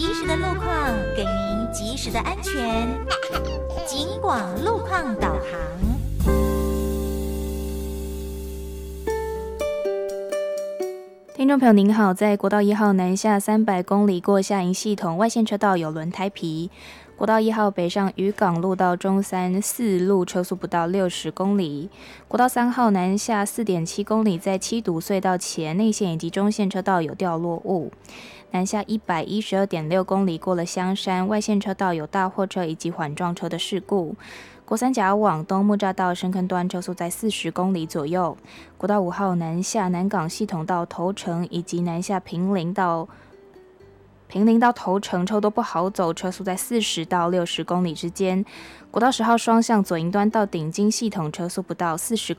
及时的路况，给您及时的安全。警广路况导航。 听众朋友您好，在国道1号南下300公里过下营系统外线车道有轮胎皮。国道1号北上渔港路到中山4路车速不到60公里。国道3号南下4.7公里，在七堵隧道前内线以及中线车道有掉落物。南下112.6公里过了香山外线车道有大货车以及缓撞车的事故。国三甲往东木栅到深坑端车速在40公里左右。国道5号南下南港系统到头城以及南下平林到头城车都不好走，车速在40到60公里之间。国道10号双向左营端到顶金系统车速不到40